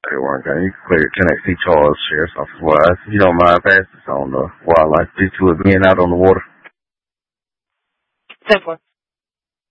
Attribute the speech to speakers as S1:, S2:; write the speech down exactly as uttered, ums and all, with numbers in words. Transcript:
S1: thirty-one gun. You can clear ten X T Charles, Sheriff's Office wise. If you don't mind, pass this on the wildlife due to it being out on the water.
S2: ten four.